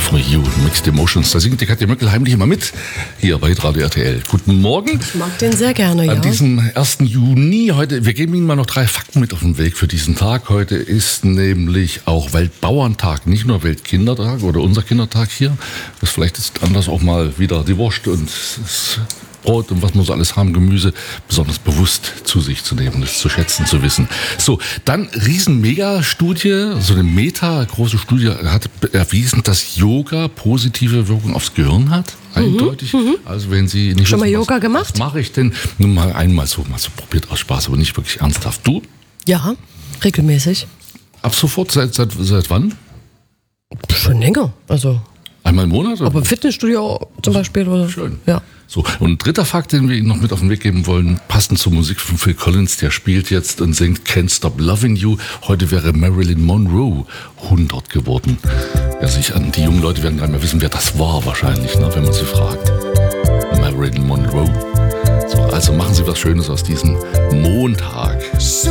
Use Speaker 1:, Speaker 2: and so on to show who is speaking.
Speaker 1: for You, Mixed Emotions. Da singt die Katja Möckel heimlich immer mit, hier bei Radio RTL. Guten Morgen.
Speaker 2: Ich mag den sehr gerne, ja.
Speaker 1: An diesem 1. Juni, wir geben Ihnen mal noch 3 Fakten mit auf den Weg für diesen Tag. Heute ist nämlich auch Weltbauerntag, nicht nur Weltkindertag oder unser Kindertag hier. Das vielleicht ist anders auch mal wieder die Wurst und das Brot und was wir so alles haben, Gemüse, besonders bewusst zu sich zu nehmen, das zu schätzen, zu wissen. So, dann Riesen-Mega-Studie, so eine große Studie hat erwiesen, dass Yoga positive Wirkung aufs Gehirn hat, eindeutig. Also wenn Sie nicht
Speaker 2: schon
Speaker 1: wissen,
Speaker 2: mal Yoga gemacht?
Speaker 1: Was mache ich denn? Nur mal einmal so probiert aus Spaß, aber nicht wirklich ernsthaft. Du?
Speaker 2: Ja, regelmäßig.
Speaker 1: Ab sofort, seit wann?
Speaker 2: Schon länger, also.
Speaker 1: Einmal im Monat?
Speaker 2: Aber im Fitnessstudio zum Beispiel, oder?
Speaker 1: Schön.
Speaker 2: Ja.
Speaker 1: So, und ein dritter Fakt, den wir Ihnen noch mit auf den Weg geben wollen, passend zur Musik von Phil Collins, der spielt jetzt und singt Can't Stop Loving You. Heute wäre Marilyn Monroe 100 geworden. Ja, die jungen Leute werden gar nicht mehr wissen, wer das war wahrscheinlich, ne, wenn man sie fragt. Marilyn Monroe. So, also machen Sie was Schönes aus diesem Montag.